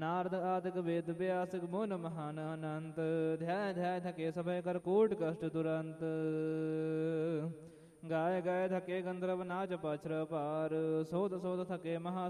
ਨਾਰਦ ਆਦਿਕ ਵੇਦ ਵਿਆਸਕ ਮੁਨ ਮਹਾਨ ਅਨੰਤ ਧਿਆਇ ਧਿਆਇ ਥਕੇ ਸਭੈ ਕਰ ਕੋਟ ਕਸ਼ਟ ਤੁਰੰਤ ਗਾਏ ਗਾਏ ਥਕੇ ਗੰਧਰਵ ਨਾਚ ਪਾਛਰ ਪਾਰ ਸੋਧ ਸੋਧ ਥਕੇ ਮਹਾ